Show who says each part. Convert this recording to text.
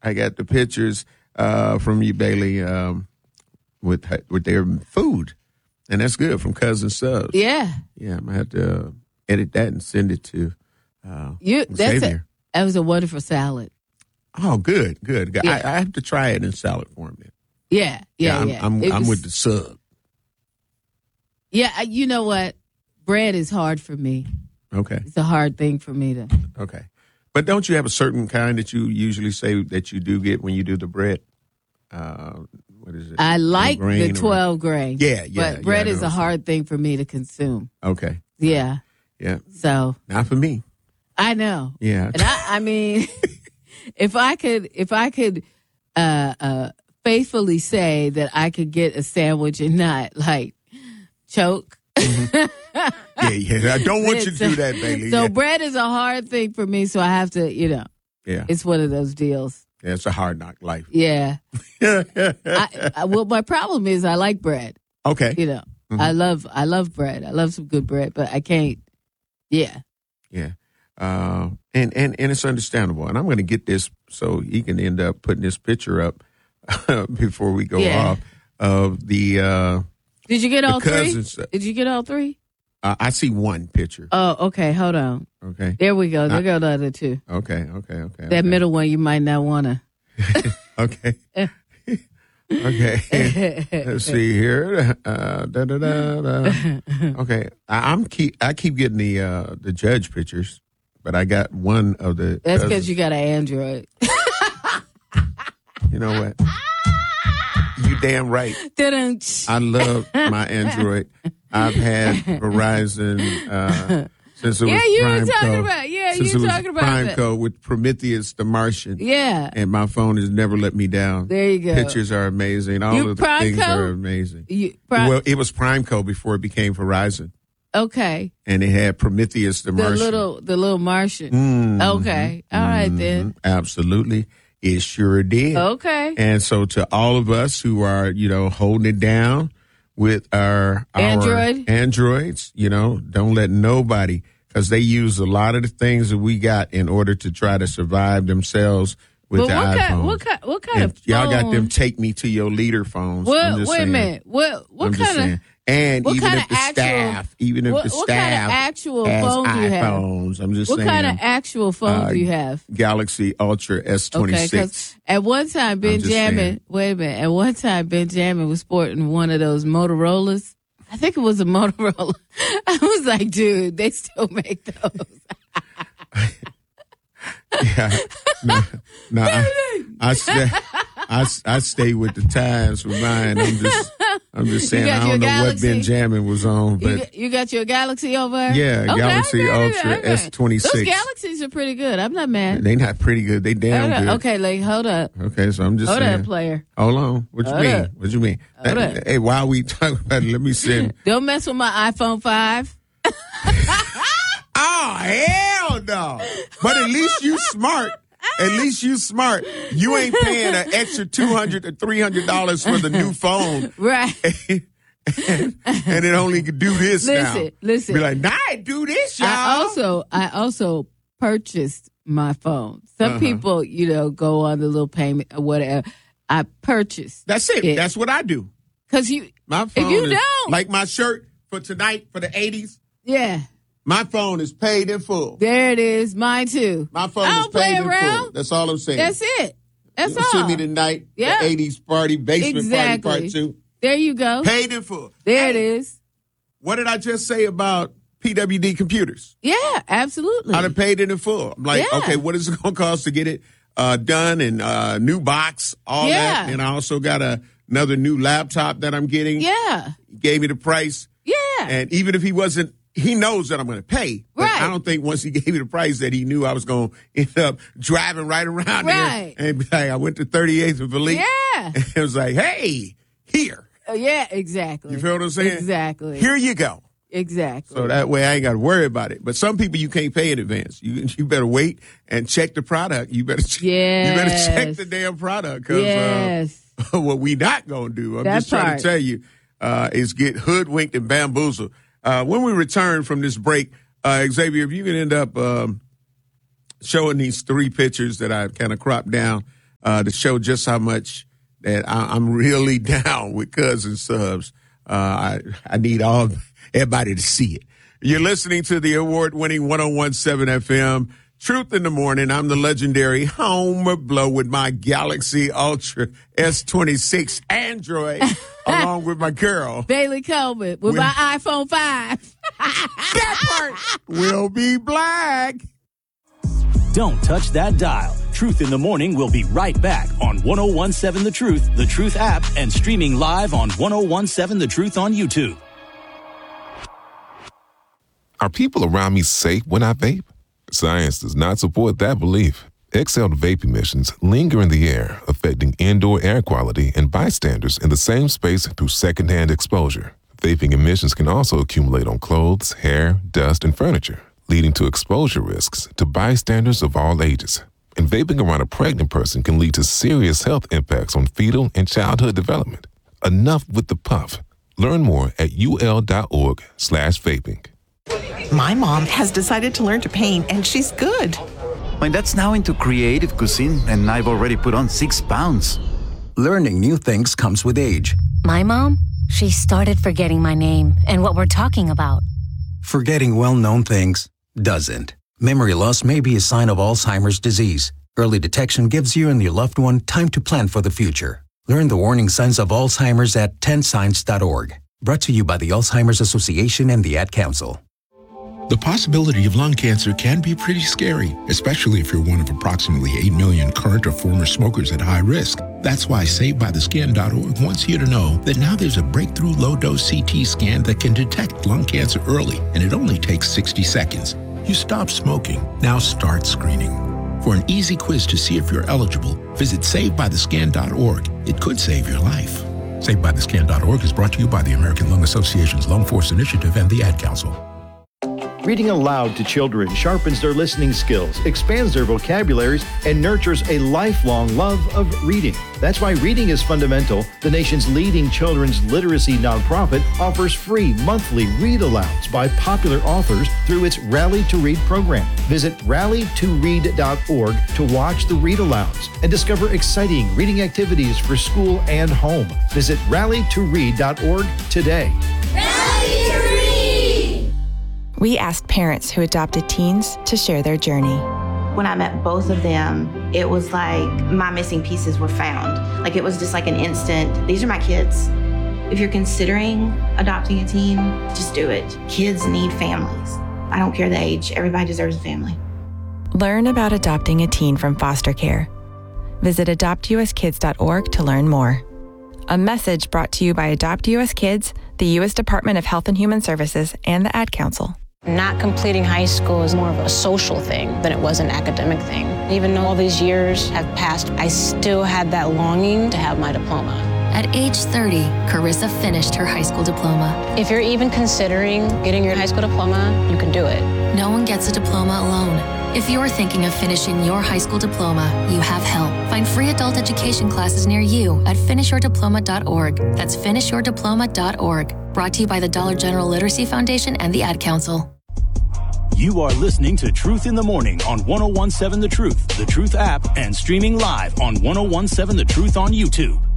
Speaker 1: I got the pictures from you, Bailey, with their food, and that's good from Cousin Subs.
Speaker 2: Yeah.
Speaker 1: Yeah, I'm gonna have to edit that and send it to Xavier.
Speaker 2: That was a wonderful salad.
Speaker 1: Oh, good.
Speaker 2: Yeah.
Speaker 1: I have to try it in salad form then.
Speaker 2: Yeah.
Speaker 1: I'm with the sub.
Speaker 2: Yeah, you know what? Bread is hard for me.
Speaker 1: Okay.
Speaker 2: It's a hard thing for me to.
Speaker 1: Okay. But don't you have a certain kind that you usually say that you do get when you do the bread? What is it?
Speaker 2: I like the 12 grain.
Speaker 1: Yeah.
Speaker 2: But bread is a hard thing for me to consume.
Speaker 1: Okay.
Speaker 2: Yeah.
Speaker 1: Yeah.
Speaker 2: So.
Speaker 1: Not for me.
Speaker 2: I know.
Speaker 1: Yeah.
Speaker 2: And I mean, if I could faithfully say that I could get a sandwich and not like choke.
Speaker 1: Mm-hmm. Yeah. I don't want you to do that, Bailey.
Speaker 2: So bread is a hard thing for me, so I have to, Yeah. It's one of those deals.
Speaker 1: Yeah, it's a hard knock life.
Speaker 2: Yeah. Well, my problem is I like bread.
Speaker 1: Okay.
Speaker 2: Mm-hmm. I love bread. I love some good bread, but I can't. Yeah.
Speaker 1: Yeah. And it's understandable. And I'm going to get this so he can end up putting this picture up before we go off of the.
Speaker 2: Did you get all
Speaker 1: cousins.
Speaker 2: 3? Did you get all 3?
Speaker 1: I see one picture.
Speaker 2: Oh, okay. Hold on.
Speaker 1: Okay.
Speaker 2: There we go. There go the other 2.
Speaker 1: Okay.
Speaker 2: That middle one you might not want to.
Speaker 1: Okay. Okay. Let's see here. Okay. I keep getting the judge pictures, but I got one of the.
Speaker 2: That's because you got an Android.
Speaker 1: You know what? You damn right. I love my Android. I've had Verizon since it was Primeco with Prometheus the Martian.
Speaker 2: Yeah.
Speaker 1: And my phone has never let me down.
Speaker 2: There you go.
Speaker 1: Pictures are amazing. All of the things are amazing. Well, it was Primeco before it became Verizon.
Speaker 2: Okay.
Speaker 1: And it had Prometheus the Martian.
Speaker 2: The little Martian.
Speaker 1: Mm-hmm.
Speaker 2: Okay. All right then.
Speaker 1: Absolutely. It sure did.
Speaker 2: Okay.
Speaker 1: And so to all of us who are, holding it down with our Androids, don't let nobody, because they use a lot of the things that we got in order to try to survive themselves with the iPhone.
Speaker 2: What kind of phone?
Speaker 1: Y'all got them take me to your leader phones.
Speaker 2: Wait a minute. What kind of...
Speaker 1: And even if the staff,
Speaker 2: what kind of actual phone do you have?
Speaker 1: iPhones, I'm just saying.
Speaker 2: What kind of actual phone do you have?
Speaker 1: Galaxy Ultra S26.
Speaker 2: Okay, because at one time Benjamin was sporting one of those Motorola's. I think it was a Motorola. I was like, dude, they still make those.
Speaker 1: Yeah. No, I stay with the times with mine. I'm just saying I don't know what Benjamin was on, but
Speaker 2: you got your Galaxy over there?
Speaker 1: Yeah, okay, Galaxy Ultra S26.
Speaker 2: Those Galaxies are pretty good. I'm not mad.
Speaker 1: They not pretty good. They damn good.
Speaker 2: Okay, hold up.
Speaker 1: Okay, so I'm just saying.
Speaker 2: Hold up, player.
Speaker 1: Hold on. What you mean? Hey, while we talk about it, let me send.
Speaker 2: Don't mess with my iPhone 5.
Speaker 1: Oh, hell no. But at least you smart. You ain't paying an extra $200 to $300 for the new phone.
Speaker 2: Right.
Speaker 1: and it only can do this now.
Speaker 2: Listen.
Speaker 1: Be like, nah, do this, y'all.
Speaker 2: I also purchased my phone. Some people, go on the little payment or whatever. I purchased.
Speaker 1: That's it. That's what I do.
Speaker 2: Because
Speaker 1: my phone
Speaker 2: if you
Speaker 1: is,
Speaker 2: don't.
Speaker 1: Like my shirt for tonight for the 80s.
Speaker 2: Yeah.
Speaker 1: My phone is paid in full.
Speaker 2: There it is. Mine too.
Speaker 1: My phone is paid in full. That's all I'm saying.
Speaker 2: That's it. That's all.
Speaker 1: Send me tonight. Yeah. The 80s party, basement party part 2.
Speaker 2: There you go.
Speaker 1: Paid in full.
Speaker 2: There it is.
Speaker 1: What did I just say about PWD computers?
Speaker 2: Yeah, absolutely.
Speaker 1: I done paid it in full. I'm like, okay, what is it going to cost to get it done and new box, all that. And I also got another new laptop that I'm getting.
Speaker 2: Yeah.
Speaker 1: He gave me the price.
Speaker 2: Yeah.
Speaker 1: And even if he knows that I'm going to pay. But I don't think once he gave me the price that he knew I was going to end up driving right around there. And be like, I went to 38th and Philippe.
Speaker 2: Yeah.
Speaker 1: And it was like, hey, here.
Speaker 2: Yeah, exactly.
Speaker 1: You feel what I'm saying?
Speaker 2: Exactly.
Speaker 1: Here you go.
Speaker 2: Exactly.
Speaker 1: So that way I ain't got to worry about it. But some people you can't pay in advance. You better wait and check the product. You better check the damn product. Because what we not going to do, I'm just trying to tell you, is get hoodwinked and bamboozled. When we return from this break, Xavier, if you can end up showing these 3 pictures that I kind of cropped down to show just how much that I'm really down with Cousin Subs. I need everybody to see it. You're listening to the award-winning 101.7 FM, Truth in the Morning. I'm the legendary Homer Blow with my Galaxy Ultra S26 Android, along with my girl,
Speaker 2: Bailey Coleman, with my iPhone 5.
Speaker 1: That part will be black.
Speaker 3: Don't touch that dial. Truth in the Morning will be right back on 101.7 The Truth app, and streaming live on 101.7 The Truth on YouTube.
Speaker 4: Are people around me safe when I vape? Science does not support that belief. Exhaled vape emissions linger in the air, affecting indoor air quality and bystanders in the same space through secondhand exposure. Vaping emissions can also accumulate on clothes, hair, dust, and furniture, leading to exposure risks to bystanders of all ages. And vaping around a pregnant person can lead to serious health impacts on fetal and childhood development. Enough with the puff. Learn more at ul.org/vaping.
Speaker 5: My mom has decided to learn to paint, and she's good.
Speaker 6: My dad's now into creative cuisine, and I've already put on 6 pounds.
Speaker 7: Learning new things comes with age.
Speaker 8: My mom, she started forgetting my name and what we're talking about.
Speaker 7: Forgetting well-known things doesn't. Memory loss may be a sign of Alzheimer's disease. Early detection gives you and your loved one time to plan for the future. Learn the warning signs of Alzheimer's at 10signs.org. Brought to you by the Alzheimer's Association and the Ad Council.
Speaker 9: The possibility of lung cancer can be pretty scary, especially if you're one of approximately 8 million current or former smokers at high risk. That's why SaveByTheScan.org wants you to know that now there's a breakthrough low-dose CT scan that can detect lung cancer early, and it only takes 60 seconds. You stop smoking. Now start screening. For an easy quiz to see if you're eligible, visit SaveByTheScan.org. It could save your life. SaveByTheScan.org is brought to you by the American Lung Association's Lung Force Initiative and the Ad Council.
Speaker 10: Reading aloud to children sharpens their listening skills, expands their vocabularies, and nurtures a lifelong love of reading. That's why Reading is Fundamental, the nation's leading children's literacy nonprofit, offers free monthly read-alouds by popular authors through its Rally to Read program. Visit rallytoread.org to watch the read-alouds and discover exciting reading activities for school and home. Visit rallytoread.org today.
Speaker 11: Rally to Read!
Speaker 12: We asked parents who adopted teens to share their journey.
Speaker 13: When I met both of them, it was like my missing pieces were found. Like it was just like an instant, these are my kids. If you're considering adopting a teen, just do it. Kids need families. I don't care the age, everybody deserves a family.
Speaker 12: Learn about adopting a teen from foster care. Visit adoptuskids.org to learn more. A message brought to you by Adopt US Kids, the U.S. Department of Health and Human Services, and the Ad Council.
Speaker 14: Not completing high school is more of a social thing than it was an academic thing. Even though all these years have passed, I still had that longing to have my diploma.
Speaker 8: At age 30, Carissa finished her high school diploma.
Speaker 14: If you're even considering getting your high school diploma, you can do it.
Speaker 8: No one gets a diploma alone. If you're thinking of finishing your high school diploma, you have help. Find free adult education classes near you at finishyourdiploma.org. That's finishyourdiploma.org. Brought to you by the Dollar General Literacy Foundation and the Ad Council.
Speaker 3: You are listening to Truth in the Morning on 101.7 The Truth App, and streaming live on 101.7 The Truth on YouTube.